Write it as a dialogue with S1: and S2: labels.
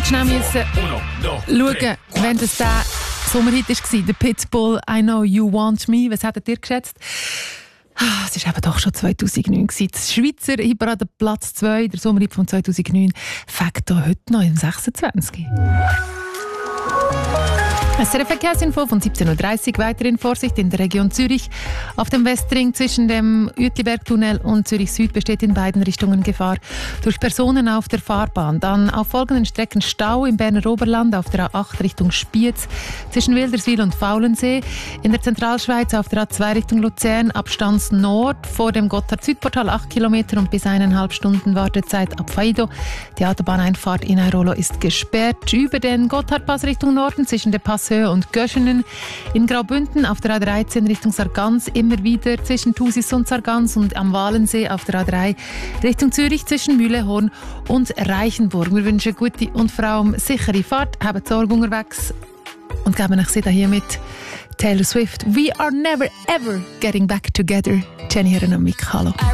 S1: jetzt schnell schauen, wenn das der Sommerhit war, der Pitbull «I Know You Want Me». Was hättet ihr geschätzt? Es war eben doch schon 2009. Das Schweizer Hitparade Platz 2, der Sommerhit von 2009, fängt hier heute noch im 26. SRF Verkehrsinfo von 17.30 Uhr. Weiterhin Vorsicht in der Region Zürich. Auf dem Westring zwischen dem Uetlibergtunnel und Zürich Süd besteht in beiden Richtungen Gefahr durch Personen auf der Fahrbahn. Dann auf folgenden Strecken Stau im Berner Oberland auf der A8 Richtung Spiez zwischen Wilderswil und Faulensee. In der Zentralschweiz auf der A2 Richtung Luzern Abstands Nord vor dem Gotthard-Südportal 8 Kilometer und bis 1,5 Stunden Wartezeit ab Faido. Die Autobahneinfahrt in Airolo ist gesperrt. Über den Gotthardpass Richtung Norden zwischen der Passhöhe und Göschenen. In Graubünden auf der A13 Richtung Sargans immer wieder zwischen Thusis und Sargans und am Walensee auf der A3 Richtung Zürich zwischen Mühlehorn und Reichenburg. Wir wünschen gute und vor allem sichere Fahrt, haben Sorge unterwegs und geben euch sie hier mit Taylor Swift. We are never ever getting back together. Jenny Herren am Mic, hallo.